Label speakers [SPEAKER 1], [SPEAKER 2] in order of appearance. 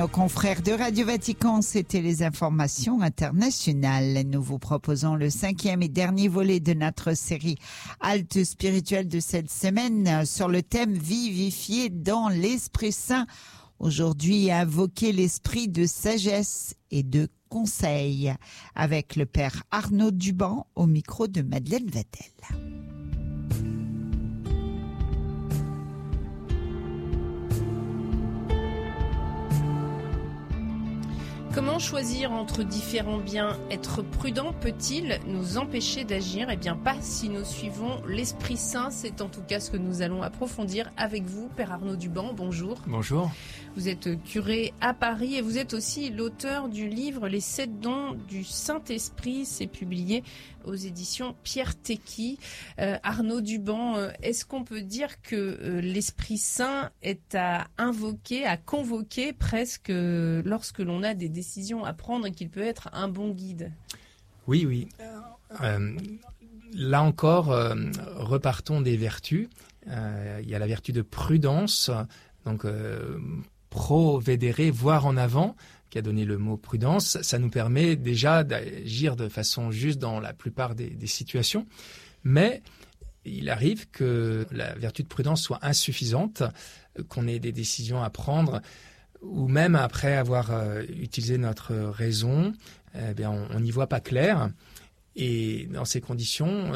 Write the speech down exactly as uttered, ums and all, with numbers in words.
[SPEAKER 1] Nos confrères de Radio Vatican, c'était les informations internationales. Nous vous proposons le cinquième et dernier volet de notre série Halte spirituelle de cette semaine sur le thème vivifié dans l'Esprit Saint. Aujourd'hui, invoquer l'esprit de sagesse et de conseil avec le père Arnaud Duban au micro de Madeleine Vatel.
[SPEAKER 2] Comment choisir entre différents biens? Être prudent peut-il nous empêcher d'agir? Eh bien pas si nous suivons l'Esprit Saint. C'est en tout cas ce que nous allons approfondir avec vous, Père Arnaud Duban. Bonjour.
[SPEAKER 3] Bonjour.
[SPEAKER 2] Vous êtes curé à Paris et vous êtes aussi l'auteur du livre Les sept dons du Saint-Esprit. C'est publié aux éditions Pierre Tecky. Euh, Arnaud Duban, euh, est-ce qu'on peut dire que euh, l'Esprit Saint est à invoquer, à convoquer presque euh, lorsque l'on a des décisions à prendre et qu'il peut être un bon guide?
[SPEAKER 3] Oui, oui. Euh, là encore, euh, repartons des vertus. Euh, il y a la vertu de prudence, donc euh, provedere, voir en avant, qui a donné le mot prudence. Ça nous permet déjà d'agir de façon juste dans la plupart des, des situations. Mais il arrive que la vertu de prudence soit insuffisante, qu'on ait des décisions à prendre, ou même après avoir euh, utilisé notre raison, eh bien, on n'y voit pas clair. Et dans ces conditions,